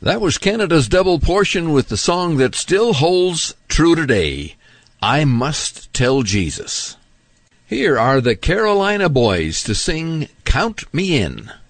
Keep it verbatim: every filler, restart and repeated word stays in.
That was Canada's Double Portion with the song that still holds true today, I Must Tell Jesus. Here are the Carolina Boys to sing Count Me In.